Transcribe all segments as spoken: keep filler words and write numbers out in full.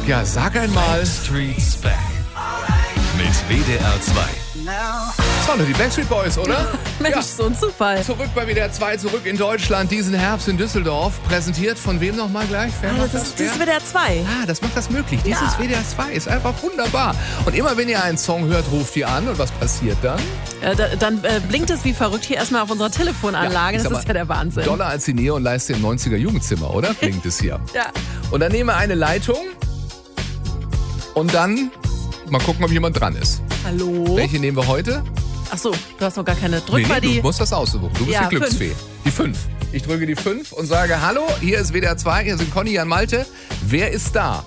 Ja, sag einmal. Backstreet's Back. Mit W D R zwei. Das waren doch die Backstreet Boys, oder? Mensch, Ja. so ein Zufall. Zurück bei W D R zwei, zurück in Deutschland, diesen Herbst in Düsseldorf. Präsentiert von wem nochmal gleich? Wer Ah, macht das ist Wer? dieses W D R zwei. Ah, das macht das möglich. Dieses Ja. W D R zwei ist einfach wunderbar. Und immer wenn ihr einen Song hört, ruft ihr an. Und was passiert dann? Äh, da, dann äh, blinkt es wie verrückt hier erstmal auf unserer Telefonanlage. ich das sag ist mal, ja der Wahnsinn. Doller als die Neonleiste im neunziger Jugendzimmer, oder? Blinkt es hier. Ja. Und dann nehmen wir eine Leitung. Und dann mal gucken, ob jemand dran ist. Hallo? Welche nehmen wir heute? Ach so, du hast noch gar keine. Drück Nee, mal nee, die. du musst das aussuchen. Du bist Ja, die Glücksfee. Die fünf. Ich drücke die fünf und sage, hallo, hier ist W D R zwei, hier sind Conny, Jan, Malte. Wer ist da?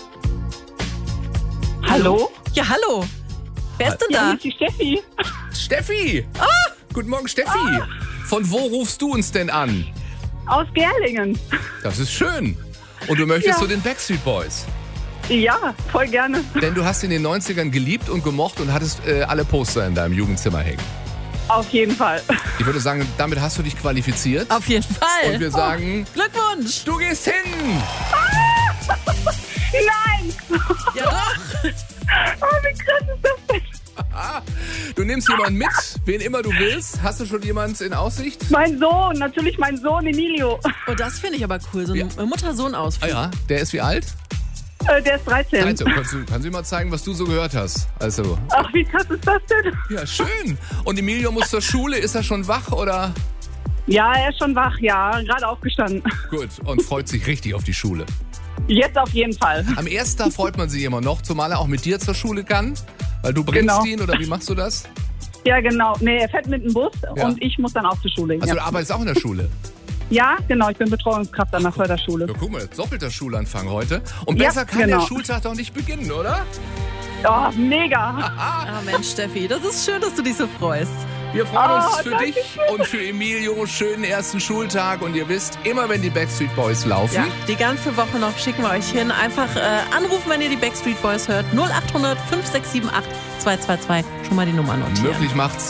Hallo? Ja, hallo. Wer ist denn Ja, da? hier ist die Steffi. Steffi! Ah! Guten Morgen, Steffi. Von wo rufst du uns denn an? Aus Gerlingen. Das ist schön. Und du möchtest Ja. zu den Backstreet Boys. Ja, voll gerne. Denn du hast in den neunzigern geliebt und gemocht und hattest äh, alle Poster in deinem Jugendzimmer hängen. Auf jeden Fall. Ich würde sagen, damit hast du dich qualifiziert. Auf jeden Fall. Und wir sagen, Glückwunsch. du gehst hin. Nein! Ja doch. Oh, wie krass ist das denn? Du nimmst jemanden mit, wen immer du willst. Hast du schon jemanden in Aussicht? Mein Sohn, natürlich mein Sohn Emilio. Oh, das finde ich aber cool. So ein Ja. Mutter-Sohn-Ausflug. Ah ja, der ist wie alt? Äh, der ist dreizehn. Also, kannst du, kannst du mal zeigen, was du so gehört hast? Also, Ach, wie krass ist das denn? ja, schön. Und Emilio muss zur Schule. Ist er schon wach oder? Ja, er ist schon wach, ja. Gerade aufgestanden. Gut, und freut sich richtig auf die Schule. Jetzt auf jeden Fall. Am ersten Tag freut man sich immer noch, zumal er auch mit dir zur Schule kann. Weil du bringst Genau. ihn, oder wie machst du das? Ja, genau. Nee, er fährt mit dem Bus Ja. und ich muss dann auch zur Schule. Also, ja. du arbeitest auch in der Schule. ja, genau. Ich bin Betreuungskraft an der Förderschule. Ja, guck mal, doppelter Schulanfang heute. Und Ja, besser kann genau. der Schultag doch nicht beginnen, oder? Oh, mega. Ah, Mensch, Steffi, das ist schön, dass du dich so freust. Wir freuen uns Oh, für danke dich schön. und für Emilio. Schönen ersten Schultag. Und ihr wisst, immer wenn die Backstreet Boys laufen, Ja, die ganze Woche noch schicken wir euch hin. Einfach äh, anrufen, wenn ihr die Backstreet Boys hört. null acht hundert fünf sechs sieben acht zwei zwei zwei. Schon mal die Nummer notieren. möglich macht's